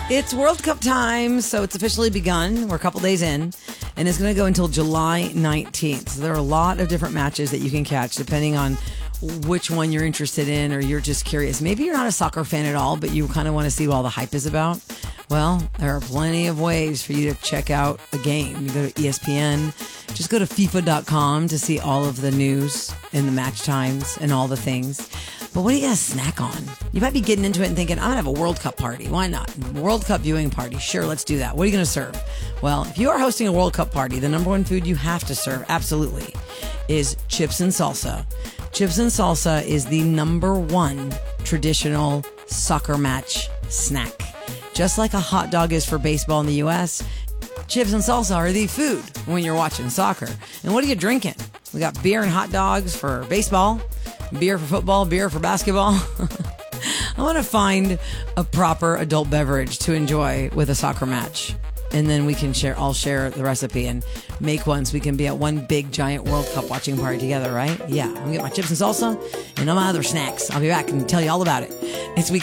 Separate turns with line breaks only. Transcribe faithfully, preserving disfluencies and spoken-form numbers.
It's World Cup time, so it's officially begun. We're a couple days in, and it's going to go until July nineteenth. So there are a lot of different matches that you can catch depending on which one you're interested in or you're just curious. Maybe you're not a soccer fan at all, but you kind of want to see what all the hype is about. Well, there are plenty of ways for you to check out a game. You go to E S P N, just go to FIFA dot com to see all of the news and the match times and all the things. But what are you going to snack on? You might be getting into it and thinking, I'm going to have a World Cup party. Why not? World Cup viewing party. Sure, let's do that. What are you going to serve? Well, if you are hosting a World Cup party, the number one food you have to serve, absolutely, is chips and salsa. Chips and salsa is the number one traditional soccer match snack. Just like a hot dog is for baseball in the U S, chips and salsa are the food when you're watching soccer. And what are you drinking? We got beer and hot dogs for baseball, beer for football, beer for basketball. I want to find a proper adult beverage to enjoy with a soccer match. And then we can share, I'll share the recipe and make one so we can be at one big giant World Cup watching party together, right? Yeah, I'm gonna get my chips and salsa and all my other snacks. I'll be back and tell you all about it. It's week